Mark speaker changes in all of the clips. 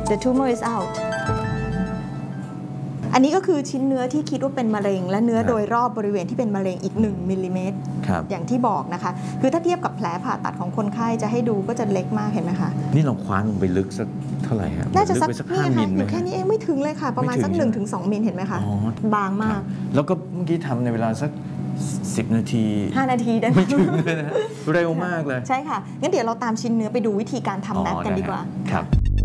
Speaker 1: the tumor is out อันนี้ก็คือชิ้นเนื้อที่คิดว่าเป็นมะเร็งและเนื้อโดยรอบบริเวณที่เป็นมะเร็งอีก1มิลลิเมตรอย่างที่บอกนะคะคือถ้าเทียบกับแผลผ่าตัดของคนไข้จะให้ดูก็จะเล็กมากเห็นไหมคะ
Speaker 2: นี่เราคว้านลงไปลึกสักเท่าไหร่ครับ
Speaker 1: น่าจะสักนี่ค่ะอยู่แค่นี้เองไม่ถึงเลยค่ะประมาณสัก 1-2 มิลเห็นไหมคะบางมาก
Speaker 2: แล้วก็เมื่อกี้ทำในเวลาสัก10 นาที
Speaker 1: 5 นาทีได้
Speaker 2: ไม่ถึงเลยนะเร็วมากเลย
Speaker 1: ใช่ค่ะงั้นเดี๋ยวเราตามชิ้นเนื้อไปดูวิธีการทำแมปกันดีกว่า
Speaker 2: ครับ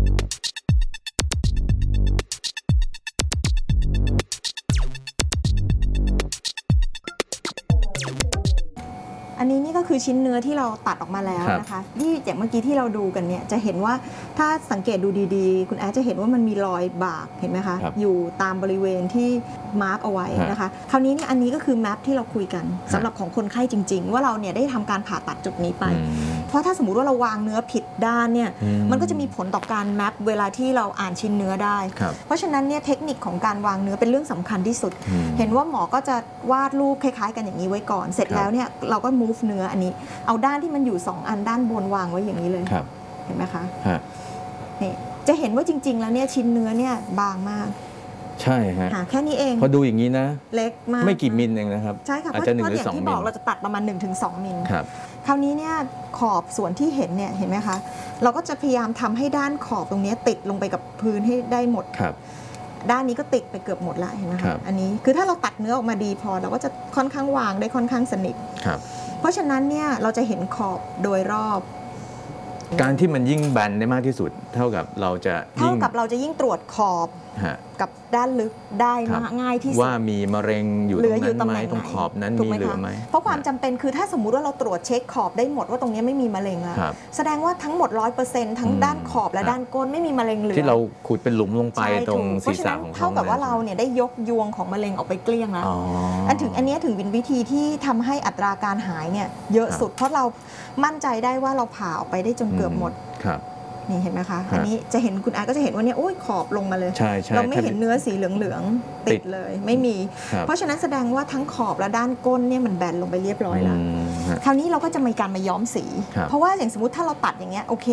Speaker 1: อันนี้นี่ก็คือชิ้นเนื้อที่เราตัดออกมาแล้วนะคะที่อย่างเมื่อกี้ที่เราดูกันเนี่ยจะเห็นว่าถ้าสังเกตดูดีๆคุณแอดจะเห็นว่ามันมีรอยบากเห็นไหมคะอยู่ตามบริเวณที่มาร์กเอาไว้นะคะคราวนี้เนี่ยอันนี้ก็คือแมปที่เราคุยกันสำหรับของคนไข้จริงๆว่าเราเนี่ยได้ทำการผ่าตัดจุดนี้ไปเพราะถ้าสมมุติว่าเราวางเนื้อผิดด้านเนี่ยมันก็จะมีผลต่อการแมปเวลาที่เราอ่านชิ้นเนื้อได้เพราะฉะนั้นเนี่ยเทคนิคของการวางเนื้อเป็นเรื่องสำคัญที่สุดเห็นว่าหมอก็จะวาดรูปคล้ายๆกันอย่างนี้ไว้ก่อนเสร็จแล้วเนี่ยเราก็move เนื้ออันนี้เอาด้านที่มันอยู่2อันด้านบนวางไว้อย่างนี้เลยเห็นไหมคะนี่จะเห็นว่าจริงๆแล้วเนี่ยชิ้นเนื้อเนี่ยบางมาก
Speaker 2: ใช่ฮะ
Speaker 1: แค่นี้เอง
Speaker 2: พอดูอย่างนี้นะ
Speaker 1: เล็กมาก
Speaker 2: ไม่กี่มิลเองนะครับ
Speaker 1: ใช่ค่ะเพราะอย่างที่บอกเราจะตัดประมาณ 1-2 มิลคราวนี้เนี่ยขอบส่วนที่เห็นเนี่ยเห็นไหมคะเราก็จะพยายามทำให้ด้านขอบตรงนี้ติดลงไปกับพื้นให้ได้หมดด้านนี้ก็ติดไปเกือบหมดละเห็นไหมคะอันนี้คือถ้าเราตัดเนื้อออกมาดีพอเราก็จะค่อนข้างวางได้ค่อนข้างสนิทเพราะฉะนั้นเนี่ยเราจะเห็นขอบโดยรอบ
Speaker 2: การที่มันยิ่งแบนได้มากที่สุดเท่ากับเราจะ
Speaker 1: ยิ่งตรวจขอบกับด้านลึกได้ง่ายที่สุด
Speaker 2: ว่ามีมะเร็งอยู่ตรงนั้นไหมตรงขอบนั้นมีเหลือไหม
Speaker 1: เพราะความจำเป็นคือถ้าสมมุติว่าเราตรวจเช็คขอบได้หมดว่าตรงนี้ไม่มีมะเร็งแล้วแสดงว่าทั้งหมด 100% ทั้งด้านขอบและด้านก้นไม่มีมะเร็งเหลือ
Speaker 2: ที่เราขุดเป็นหลุมลงไปตรงศีรษะของเขา
Speaker 1: เท่ากับว่าเราเนี่ยได้ยกยวงของมะเร็งออกไปเกลี้ยงแล้วอันนี้ถึงเป็นวิธีที่ทำให้อัตราการหายเนี่ยเยอะสุดเพราะเรามั่นใจได้ว่าเราผ่าออกไปได้จนเกือบหมดนี่เห็นไหมคะอันนี้จะเห็นคุณอาก็จะเห็นว่าเนี่ยโอ้ยขอบลงมาเลยเราไม่เห็นเนื้อสีเหลืองๆติดเลยไม่มีเพราะฉะนั้นแสดงว่าทั้งขอบและด้านก้นเนี่ยมันแบนลงไปเรียบร้อยแล้วคราวนี้เราก็จะมีการมาย้อมสีเพราะว่าอย่างสมมติถ้าเราตัดอย่างเงี้ยโอเค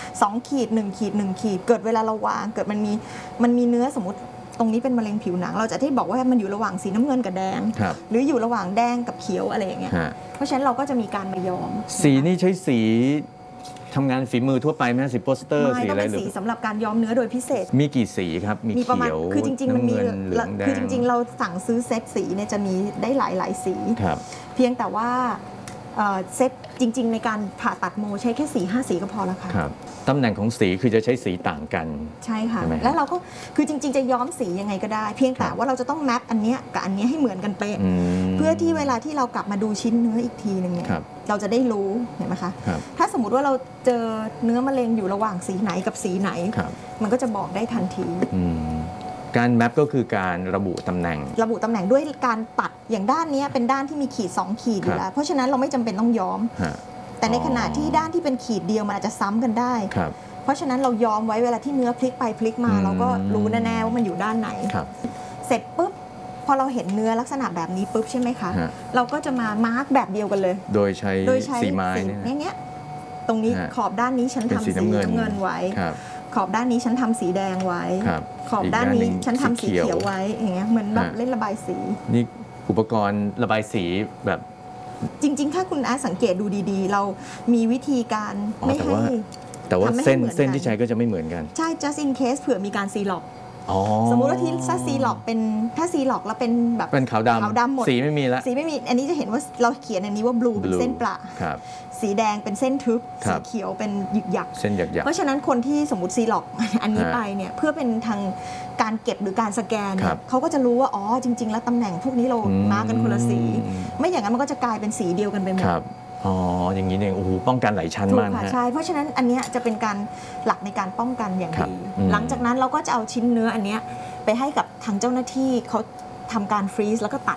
Speaker 1: 2 ขีด 1 ขีด 1 ขีดเกิดเวลาเราวางเกิดมันมีเนื้อสมมติตรงนี้เป็นมะเร็งผิวหนังเราจะที่บอกว่ามันอยู่ระหว่างสีน้ำเงินกับแดงหรืออยู่ระหว่างแดงกับเขียวอะไรอย่างเงี้ยเพราะฉะนั้นเราก็จะมีการมาย้อม
Speaker 2: สีนี่ใช้สีทำงานฝีมือทั่วไปไหมสีโปสเตอร์สีอะไรหรือ
Speaker 1: สีสำหรับการย้อมเนื้อโดยพิเศษ
Speaker 2: มีกี่สีครับมีเขียว
Speaker 1: คือจริงๆมันมีคือจริงๆเราสั่งซื้อเซตสีเนี่ยจะมีได้หลายสีเพียงแต่ว่าเซตจริงๆในการผ่าตัดโมใช้แค่4-5 สีก็พอแล้วค่ะ
Speaker 2: ตำแหน่งของสีคือจะใช้สีต่างกัน
Speaker 1: ใช่ค่ะแล้วเราก็คือจริงๆจะย้อมสียังไงก็ได้เพียงแต่ว่าเราจะต้องแมปอันเนี้ยกับอันเนี้ยให้เหมือนกันเป๊ะเพื่อที่เวลาที่เรากลับมาดูชิ้นเนื้ออีกทีนึงเนี่ยเราจะได้รู้เห็นไหมคะถ้าสมมุติว่าเราเจอเนื้อมะเร็งอยู่ระหว่างสีไหนกับสีไหนมันก็จะบอกได้ทันที
Speaker 2: การแมปก็คือการระบุตำแหน่ง
Speaker 1: ด้วยการตัดอย่างด้านนี้เป็นด้านที่มีขีด2 ขีดอยู่แล้วเพราะฉะนั้นเราไม่จำเป็นต้องย้อมแต่ในขณะที่ด้านที่เป็นขีดเดียวมันอาจจะซ้ำกันได้เพราะฉะนั้นเราย้อมไว้เวลาที่เนื้อพลิกไปพลิกมาเราก็รู้แน่ๆว่ามันอยู่ด้านไหนเสร็จปุ๊บพอเราเห็นเนื้อลักษณะแบบนี้ปุ๊บใช่ไหมคะเราก็จะมามาร์กแบบเดียวกันเลย
Speaker 2: โดยใช้สีไม้
Speaker 1: เนี่ยตรงนี้ขอบด้านนี้ฉันทำสีน้ำเงินไว้ขอบด้านนี้ฉันทำสีแดงไว้ขอบด้านนี้ฉันทำสีเขียวไว้อย่างเงี้ยเหมือนแบบเล่นระบายสี
Speaker 2: นี่อุปกรณ์ระบายสีแบบ
Speaker 1: จริงๆถ้าคุณอาสังเกตดูดีๆเรามีวิธีการไม่ให้
Speaker 2: แต่ว่าเส้นที่ใช้ก็จะไม่เหมือนกัน
Speaker 1: ใช่ just in case เผื่อมีการซีล็อกสมมุติว่าที่ถ้าซีล็อกแล้วเป็นแบบ
Speaker 2: เป็นขาวดำหมดสีไม่มีแล้ว
Speaker 1: สีไม่มีอันนี้จะเห็นว่าเราเขียนอันนี้ว่า blue เป็นเส้นประสีแดงเป็นเส้นทึบสีเขียวเป็นหยึกหยัก
Speaker 2: เส้นหยัก
Speaker 1: เพราะฉะนั้นคนที่สมมติซีล็อกอันนี้ไปเนี่ยเพื่อเป็นทางการเก็บหรือการสแกนเขาก็จะรู้ว่าอ๋อจริงๆแล้วตำแหน่งพวกนี้เรามากันคนละสีไม่อย่างนั้นมันก็จะกลายเป็นสีเดียวกันไปหมด
Speaker 2: อ๋ออย่างนี้เนี่ยโอ้โหป้องกันหลายชั้นมาก
Speaker 1: ใช่เพราะฉะนั้นอันนี้จะเป็นการหลักในการป้องกันอย่างดีหลังจากนั้นเราก็จะเอาชิ้นเนื้ออันนี้ไปให้กับทางเจ้าหน้าที่เขาทำการฟรีซแล้วก็ตัด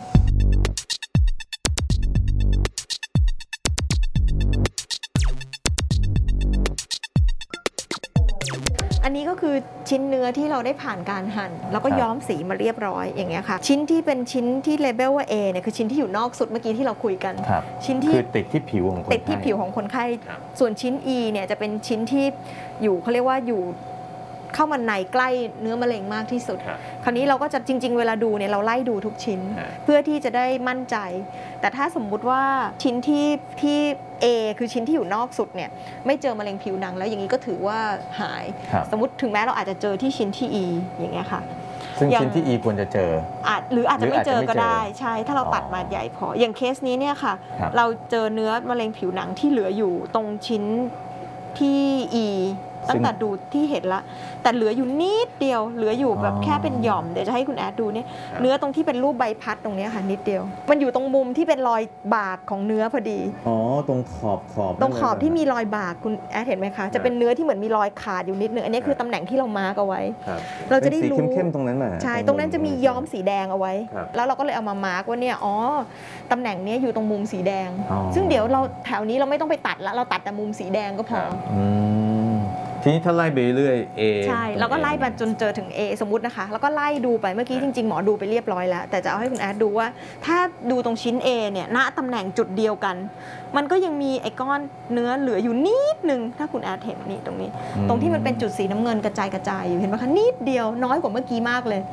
Speaker 1: อันนี้ก็คือชิ้นเนื้อที่เราได้ผ่านการหั่นแล้วก็ย้อมสีมาเรียบร้อยอย่างเงี้ยค่ะชิ้นที่เป็นชิ้นที่เลเบลว่า A เนี่ยคือชิ้นที่อยู่นอกสุดเมื่อกี้ที่เราคุยกัน
Speaker 2: ชิ้นที่คือติดที่ผิวของคนไข้
Speaker 1: ติดที่ผิวของคนไข้ส่วนชิ้น E เนี่ยจะเป็นชิ้นที่อยู่เขาเรียกว่าอยู่เข้ามาในใกล้เนื้อมะเร็งมากที่สุดคราวนี้เราก็จะจริงๆเวลาดูเนี่ยเราไล่ดูทุกชิ้นเพื่อที่จะได้มั่นใจแต่ถ้าสมมุติว่าชิ้นที่ A คือชิ้นที่อยู่นอกสุดเนี่ยไม่เจอมะเร็งผิวหนังแล้วอย่างนี้ก็ถือว่าหายสมมติถึงแม้เราอาจจะเจอที่ชิ้นที่ E อย่างเงี้ยค่ะ
Speaker 2: ซึ่งชิ้นที่ E ควรจะเจอ
Speaker 1: หรืออาจจะไม่เจอก็ได้ใช่ถ้าเราตัดมาใหญ่พออย่างเคสนี้เนี่ยค่ะเราเจอเนื้อมะเร็งผิวหนังที่เหลืออยู่ตรงชิ้นที่ E ตั้งแต่ดูที่เห็นละแต่เหลืออยู่นิดเดียวเหลืออยู่แบบแค่เป็นหย่อมเดี๋ยวจะให้คุณแอดดูเนี่ยเนื้อตรงที่เป็นรูปใบพัดตรงนี้ค่ะนิดเดียวมันอยู่ตรงมุมที่เป็นรอยบากของเนื้อพอดี
Speaker 2: ตรงขอบ
Speaker 1: ตรงขอบที่มีรอยบากคุณแอดเห็นไหมคะจะเป็นเนื้อที่เหมือนมีรอยขาดอยู่นิดนึงอันนี้คือตำแหน่งที่เรามาร์กเอาไว้เราจะได้รู้
Speaker 2: สีเข้มๆตรงนั้นมา
Speaker 1: ใช่ตรงนั้นจะมีย้อมสีแดงเอาไว้แล้วเราก็เลยเอามามาร์กว่าเนี่ยตำแหน่งนี้อยู่ตรงมุมสีแดงซึ่งเดี๋ยวเราแถวนี้เราไม่ต้องไปตัดละเราตัดแต่มุมสีแดงก็พอ
Speaker 2: ทีนี้ถ้าไล่ไปเรื่อย A
Speaker 1: ใช่แล้วก็ไล่มาจนเจอถึง A สมมุตินะคะแล้วก็ไล่ดูไปเมื่อกี้จริงๆหมอดูไปเรียบร้อยแล้วแต่จะเอาให้คุณแอดดูว่าถ้าดูตรงชิ้น A เนี่ยณตำแหน่งจุดเดียวกันมันก็ยังมีไอ้ก้อนเนื้อเหลืออยู่นิดนึงถ้าคุณแอดเห็นนี่ตรงนี้ตรงที่มันเป็นจุดสีน้ำเงินกระจายอยู่เห็นไหมคะนิดเดียวน้อยกว่าเมื่อกี้มากเลย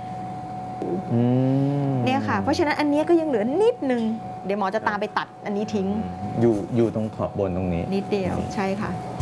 Speaker 1: เนี่ยค่ะเพราะฉะนั้นอันนี้ก็ยังเหลือนิดนึงเดี๋ยวหมอจะตามไปตัดอันนี้ทิ้ง
Speaker 2: อยู่ตรงขอบบนตรงนี้
Speaker 1: นิดเดียวใช่ค่ะ